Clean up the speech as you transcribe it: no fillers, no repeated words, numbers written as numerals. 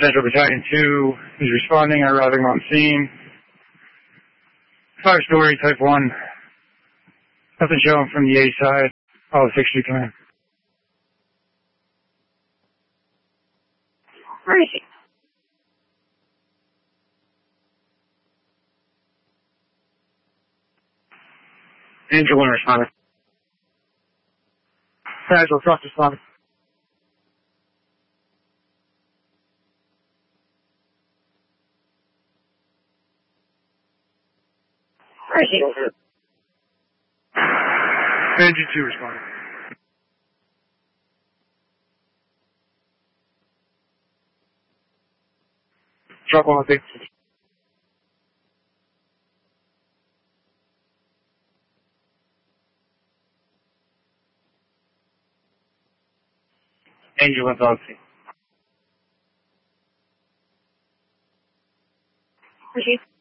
Central Battalion 2 is responding, arriving on scene. 5-story, type 1. Nothing showing from the A side. All 6-2 command. Where is he? Angel 1 responding. Fragile, trust responding. Where is he? Angel 2 responding. Truck 1 with Angel 1 on scene. Where is he?